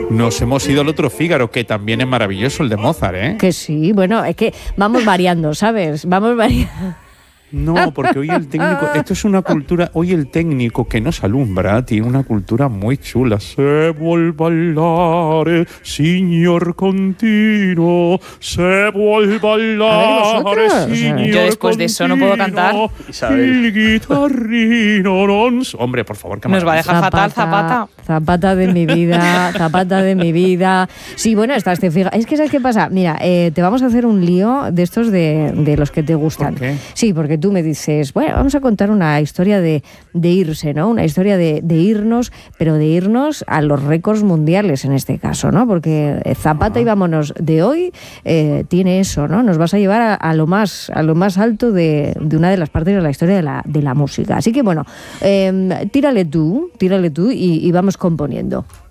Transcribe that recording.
Nos hemos ido al otro Fígaro, que también es maravilloso, el de Mozart, ¿eh? Que sí, bueno, es que vamos variando, ¿sabes? Vamos variando. No, porque hoy el técnico, esto es una cultura, hoy el técnico que nos alumbra tiene una cultura muy chula. Se vuol ballare, signor continuo, se vuol ballare, signor yo después de eso no puedo cantar. El guitarrino non... Hombre, por favor, que nos va a dejar fatal Zapata. Zapata de mi vida, Zapata de mi vida. Sí, bueno, es que ¿sabes qué pasa? Mira, te vamos a hacer un lío de estos de los que te gustan. ¿Por qué? Sí, porque tú me dices, bueno, vamos a contar una historia de irse, ¿no? Una historia de irnos, pero de irnos a los récords mundiales en este caso, ¿no? Porque Zapata y vámonos de hoy tiene eso, ¿no? Nos vas a llevar a lo más alto de una de las partes de la historia de la música. Así que bueno, tírale tú y vamos componiendo.